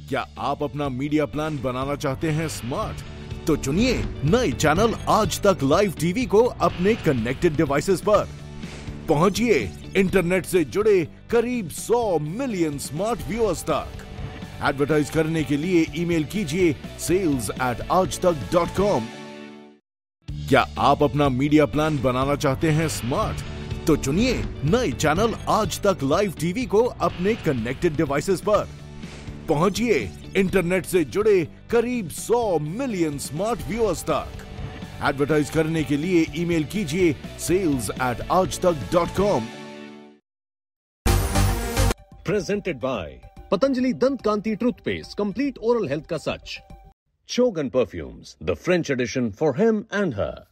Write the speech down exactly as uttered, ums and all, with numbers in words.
क्या आप अपना मीडिया प्लान बनाना चाहते हैं स्मार्ट? तो चुनिए नए चैनल आज तक लाइव टीवी को अपने कनेक्टेड डिवाइसेस पर। पहुंचिए इंटरनेट से जुड़े करीब सौ मिलियन स्मार्ट व्यूअर्स तक। एडवर्टाइज करने के लिए ईमेल कीजिए सेल्स एट आज तक डॉट कॉम। क्या आप अपना मीडिया प्लान बनाना चाहते हैं स्मार्ट? तो चुनिए नए चैनल आज तक लाइव टीवी को अपने कनेक्टेड डिवाइसेस पर। पहुंचिए इंटरनेट से जुड़े करीब सौ मिलियन स्मार्ट व्यूअर्स तक। एडवर्टाइज करने के लिए ईमेल कीजिए सेल्स एट आज तक dot com. Presented by Patanjali दंत कांति टूथपेस्ट, कंप्लीट ओरल हेल्थ का सच। Chogan Perfumes, the French edition for him and her.